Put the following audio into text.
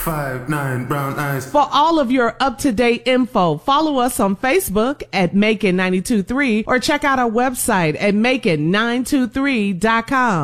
5'9" brown eyes. For all of your up-to-date info, follow us on Facebook at Macon 92.3 or check out our website at Macon923.com.